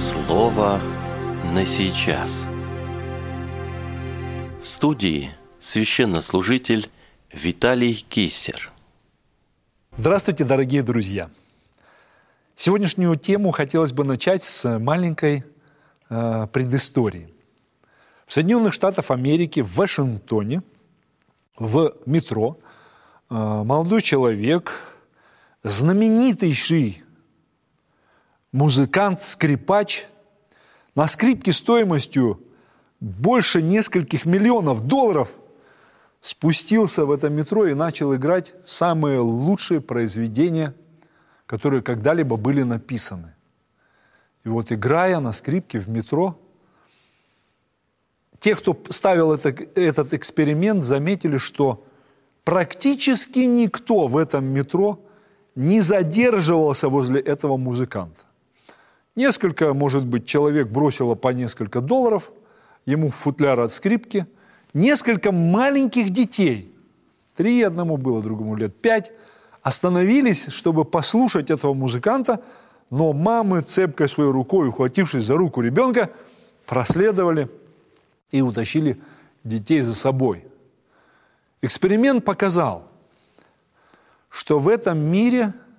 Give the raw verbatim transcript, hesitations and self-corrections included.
Слово на сейчас. В студии священнослужитель Виталий Киссер. Здравствуйте, дорогие друзья! Сегодняшнюю тему хотелось бы начать с маленькой э, предыстории. В Соединенных Штатах Америки, в Вашингтоне, в метро э, молодой человек, знаменитейший музыкант, скрипач, на скрипке стоимостью больше нескольких миллионов долларов спустился в это метро и начал играть самые лучшие произведения, которые когда-либо были написаны. И вот, играя на скрипке в метро, те, кто ставил это, этот эксперимент, заметили, что практически никто в этом метро не задерживался возле этого музыканта. Несколько, может быть, человек бросило по несколько долларов ему в футляр от скрипки. Несколько маленьких детей, три одному было, другому лет пять, остановились, чтобы послушать этого музыканта, но мамы, цепкой своей рукой, ухватившись за руку ребенка, проследовали и утащили детей за собой. Эксперимент показал, что в этом мире